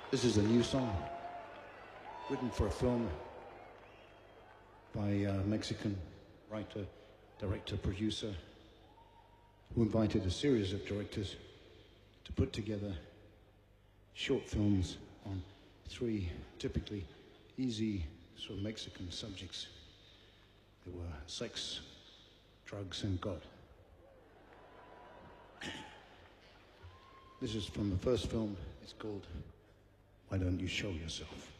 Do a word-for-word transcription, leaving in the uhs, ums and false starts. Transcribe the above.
This is a new song written for a film by a Mexican writer, director, producer, who invited a series of directors to put together short films on three typically easy sort of Mexican subjects. They were sex, drugs, and God. This is from the first film. It's called Why Don't You Show Yourself?